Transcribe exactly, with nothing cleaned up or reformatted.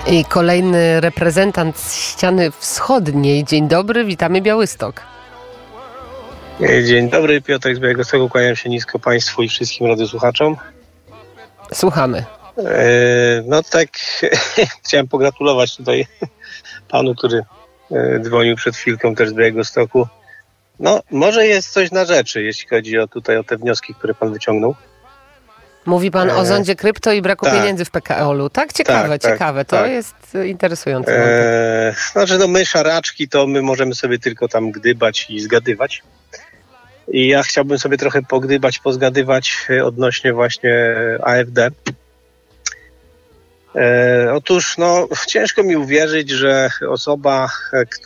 I kolejny reprezentant z ściany wschodniej. Dzień dobry, witamy Białystok. Dzień dobry, Piotr z Białegostoku, kłaniam się nisko Państwu i wszystkim radiosłuchaczom. Słuchamy. E, no tak, chciałem pogratulować tutaj panu, który e, dzwonił przed chwilką też z Białegostoku. No, może jest coś na rzeczy, jeśli chodzi o tutaj o te wnioski, które pan wyciągnął. Mówi pan e, o zondzie krypto i braku tak. pieniędzy w P K O-lu. Tak? Ciekawe, tak, ciekawe. Tak, to tak. jest interesujące. E, znaczy, no my szaraczki, to my możemy sobie tylko tam gdybać i zgadywać. I ja chciałbym sobie trochę pogdybać, pozgadywać odnośnie właśnie A F D. E, otóż, no, ciężko mi uwierzyć, że osoba, która